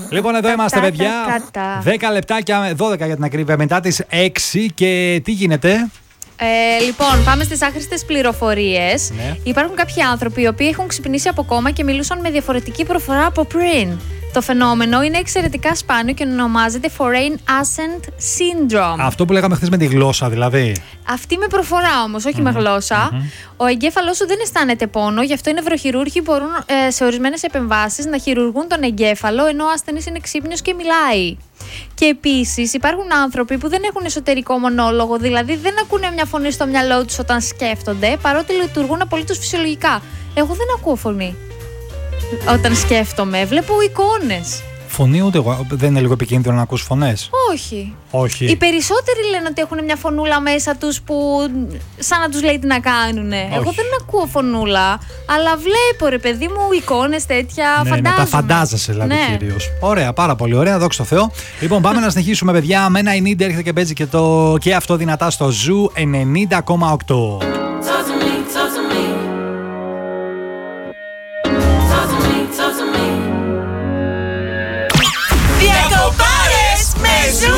Λοιπόν, εδώ είμαστε, παιδιά. 10 λεπτάκια, 12 για την ακρίβεια, μετά τις 6. Και τι γίνεται? Λοιπόν, πάμε στις άχρηστες πληροφορίες. Ναι. Υπάρχουν κάποιοι άνθρωποι οι οποίοι έχουν ξυπνήσει από κόμμα και μιλούσαν με διαφορετική προφορά από πριν. Το φαινόμενο είναι εξαιρετικά σπάνιο και ονομάζεται Foreign Accent Syndrome. Αυτό που λέγαμε χθες με τη γλώσσα, δηλαδή. Αυτή με προφορά όμως, όχι με γλώσσα. Ο εγκέφαλός σου δεν αισθάνεται πόνο, γι' αυτό οι νευροχειρούργοι μπορούν σε ορισμένες επεμβάσεις να χειρουργούν τον εγκέφαλο, ενώ ο ασθενής είναι ξύπνιος και μιλάει. Και επίσης υπάρχουν άνθρωποι που δεν έχουν εσωτερικό μονόλογο, δηλαδή δεν ακούνε μια φωνή στο μυαλό τους όταν σκέφτονται, παρότι λειτουργούν απολύτως φυσιολογικά. Εγώ δεν ακούω φωνή όταν σκέφτομαι, βλέπω εικόνες. Φωνή ούτε εγώ. Δεν είναι λίγο επικίνδυνο να ακούς φωνές? Όχι. Όχι. Οι περισσότεροι λένε ότι έχουν μια φωνούλα μέσα τους που σαν να τους λέει τι να κάνουνε. Εγώ δεν ακούω φωνούλα, αλλά βλέπω, ρε παιδί μου, εικόνες τέτοια, φαντάζομαι. Τα φαντάζεσαι δηλαδή, κυρίως. Ωραία, πάρα πολύ ωραία, δόξα τω Θεώ. Λοιπόν, πάμε να συνεχίσουμε, παιδιά. Με ένα I Need έρχεται και παίζει και αυτό δυνατά στο Ζου 90,8. Διακοπάρες με Ζου!